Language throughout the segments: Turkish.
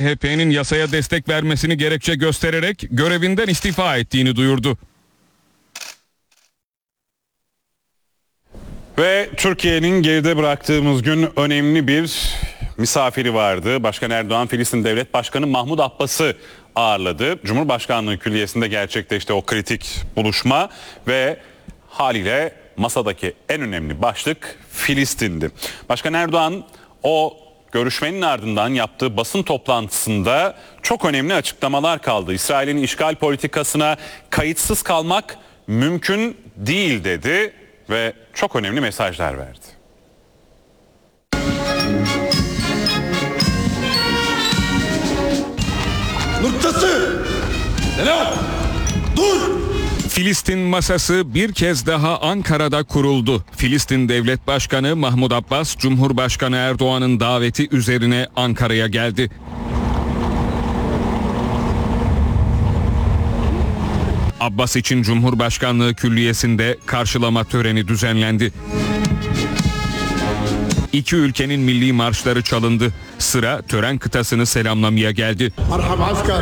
CHP'nin yasaya destek vermesini gerekçe göstererek görevinden istifa ettiğini duyurdu. Ve Türkiye'nin geride bıraktığımız gün önemli bir misafiri vardı. Başkan Erdoğan, Filistin Devlet Başkanı Mahmut Abbas'ı ağırladı. Cumhurbaşkanlığı Külliyesi'nde gerçekleşti o kritik buluşma ve haliyle masadaki en önemli başlık Filistin'di. Başkan Erdoğan o görüşmenin ardından yaptığı basın toplantısında çok önemli açıklamalar kaldı. İsrail'in işgal politikasına kayıtsız kalmak mümkün değil dedi ve çok önemli mesajlar verdi. Noktası! Selam! Dur! Filistin masası bir kez daha Ankara'da kuruldu. Filistin Devlet Başkanı Mahmut Abbas, Cumhurbaşkanı Erdoğan'ın daveti üzerine Ankara'ya geldi. Abbas için Cumhurbaşkanlığı Külliyesi'nde karşılama töreni düzenlendi. İki ülkenin milli marşları çalındı. Sıra tören kıtasını selamlamaya geldi. Merhaba asker.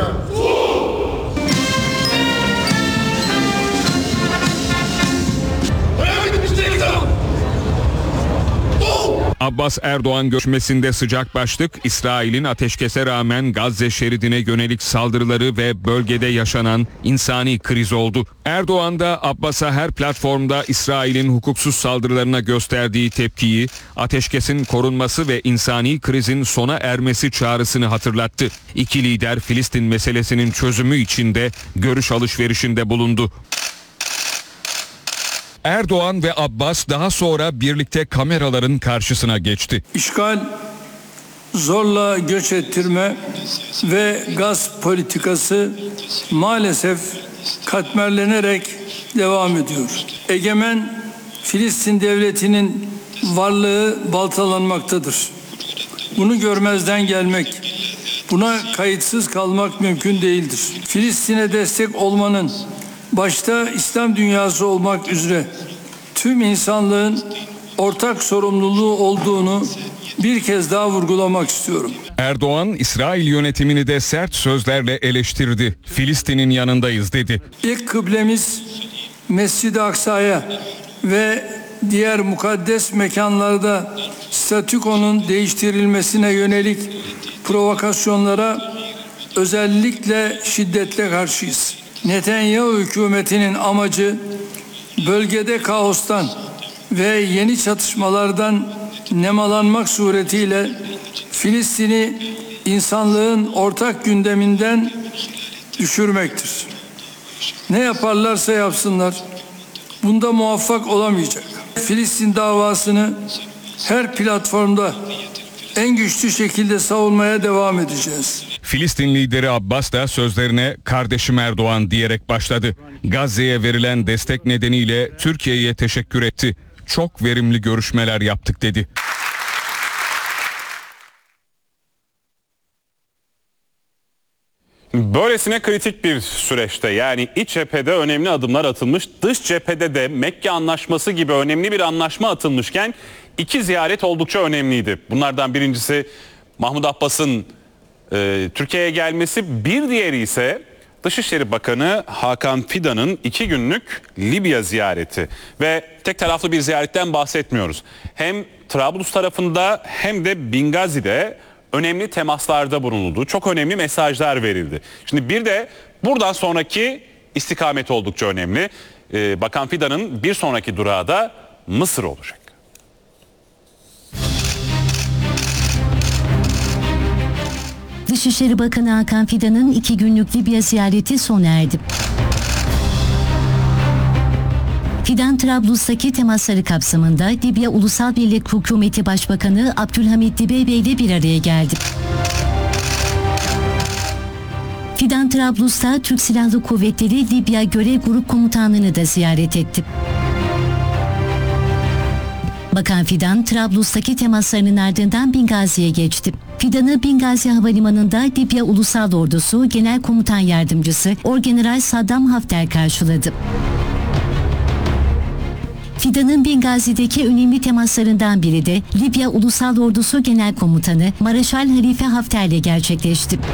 Abbas Erdoğan görüşmesinde sıcak başlık İsrail'in ateşkese rağmen Gazze şeridine yönelik saldırıları ve bölgede yaşanan insani kriz oldu. Erdoğan da Abbas'a her platformda İsrail'in hukuksuz saldırılarına gösterdiği tepkiyi, ateşkesin korunması ve insani krizin sona ermesi çağrısını hatırlattı. İki lider Filistin meselesinin çözümü için de görüş alışverişinde bulundu. Erdoğan ve Abbas daha sonra birlikte kameraların karşısına geçti. İşgal, zorla göç ettirme ve gaz politikası maalesef katmerlenerek devam ediyor. Egemen Filistin devletinin varlığı baltalanmaktadır. Bunu görmezden gelmek, buna kayıtsız kalmak mümkün değildir. Filistin'e destek olmanın başta İslam dünyası olmak üzere tüm insanlığın ortak sorumluluğu olduğunu bir kez daha vurgulamak istiyorum. Erdoğan, İsrail yönetimini de sert sözlerle eleştirdi. Filistin'in yanındayız dedi. İlk kıblemiz Mescid-i Aksa'ya ve diğer mukaddes mekanlarda statükonun değiştirilmesine yönelik provokasyonlara özellikle şiddetle karşıyız. Netanyahu hükümetinin amacı bölgede kaostan ve yeni çatışmalardan nemalanmak suretiyle Filistin'i insanlığın ortak gündeminden düşürmektir. Ne yaparlarsa yapsınlar, bunda muvaffak olamayacak. Filistin davasını her platformda en güçlü şekilde savunmaya devam edeceğiz. Filistin lideri Abbas da sözlerine "kardeşim Erdoğan" diyerek başladı. Gazze'ye verilen destek nedeniyle Türkiye'ye teşekkür etti. Çok verimli görüşmeler yaptık dedi. Böylesine kritik bir süreçte, yani iç cephede önemli adımlar atılmış, dış cephede de Mekke Anlaşması gibi önemli bir anlaşma atılmışken iki ziyaret oldukça önemliydi. Bunlardan birincisi Mahmut Abbas'ın Türkiye'ye gelmesi, bir diğeri ise Dışişleri Bakanı Hakan Fidan'ın 2 günlük Libya ziyareti. Ve tek taraflı bir ziyaretten bahsetmiyoruz. Hem Trablus tarafında hem de Bingazi'de önemli temaslarda bulunuldu. Çok önemli mesajlar verildi. Şimdi bir de buradan sonraki istikamet oldukça önemli. Bakan Fidan'ın bir sonraki durağı da Mısır olacak. Dışişleri Bakanı Hakan Fidan'ın 2 günlük Libya ziyareti sona erdi. Fidan, Trablus'taki temasları kapsamında Libya Ulusal Birlik Hükümeti Başbakanı Abdülhamit Dibeibe ile bir araya geldi. Fidan, Trablus'ta Türk Silahlı Kuvvetleri Libya Görev Grup Komutanlığı'nı da ziyaret etti. Bakan Fidan, Trablus'taki temaslarının ardından Bingazi'ye geçti. Fidan'ı Bingazi Havalimanı'nda Libya Ulusal Ordusu Genel Komutan Yardımcısı Orgeneral Saddam Hafter karşıladı. Fidan'ın Bingazi'deki önemli temaslarından biri de Libya Ulusal Ordusu Genel Komutanı Maraşal Halife Hafter ile gerçekleşti.